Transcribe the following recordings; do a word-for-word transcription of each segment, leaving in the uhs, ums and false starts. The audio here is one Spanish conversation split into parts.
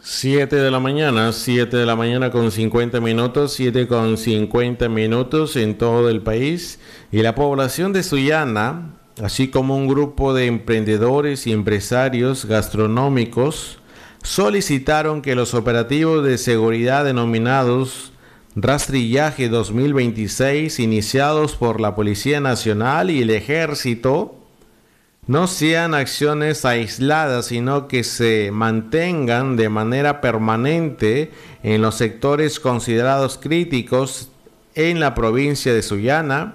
Siete de la mañana, siete de la mañana con cincuenta minutos, siete con cincuenta minutos en todo el país. Y la población de Sullana, así como un grupo de emprendedores y empresarios gastronómicos, solicitaron que los operativos de seguridad denominados Rastrillaje dos mil veintiséis, iniciados por la Policía Nacional y el Ejército, no sean acciones aisladas, sino que se mantengan de manera permanente en los sectores considerados críticos en la provincia de Sullana.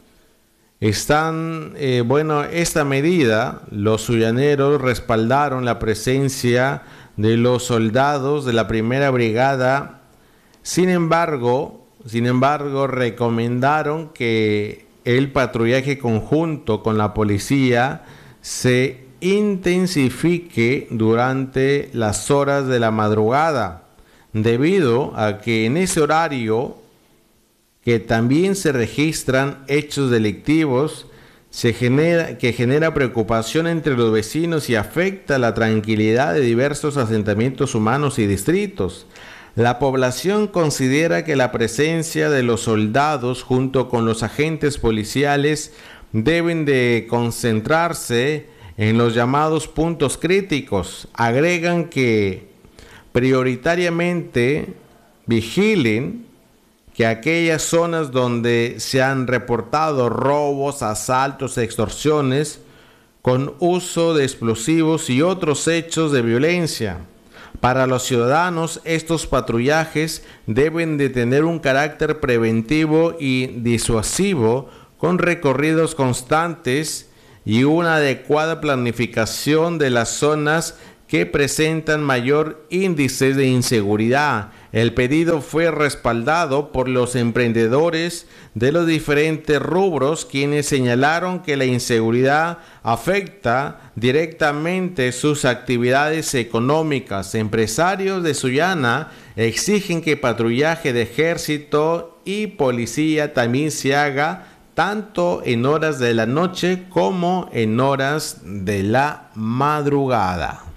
Están, eh, bueno, esta medida, los sullaneros respaldaron la presencia de los soldados de la primera brigada. Sin embargo, sin embargo, recomendaron que el patrullaje conjunto con la policía se intensifique durante las horas de la madrugada, debido a que en ese horario que también se registran hechos delictivos, se genera, que genera preocupación entre los vecinos y afecta la tranquilidad de diversos asentamientos humanos y distritos. La población considera que la presencia de los soldados junto con los agentes policiales deben de concentrarse en los llamados puntos críticos. Agregan que prioritariamente vigilen que aquellas zonas donde se han reportado robos, asaltos, extorsiones con uso de explosivos y otros hechos de violencia. Para los ciudadanos, estos patrullajes deben de tener un carácter preventivo y disuasivo, con recorridos constantes y una adecuada planificación de las zonas que presentan mayor índice de inseguridad. El pedido fue respaldado por los emprendedores de los diferentes rubros, quienes señalaron que la inseguridad afecta directamente sus actividades económicas. Empresarios de Sullana exigen que patrullaje de ejército y policía también se haga tanto en horas de la noche como en horas de la madrugada.